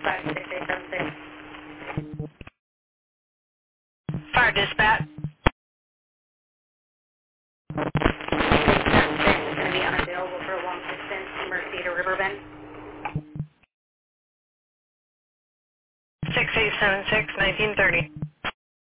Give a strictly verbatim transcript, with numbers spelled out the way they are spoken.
five six eight seven six. Fire dispatch. six seven six is going to be unavailable for a long distance. Mercy to Riverbend. six eight seven six, nineteen thirty.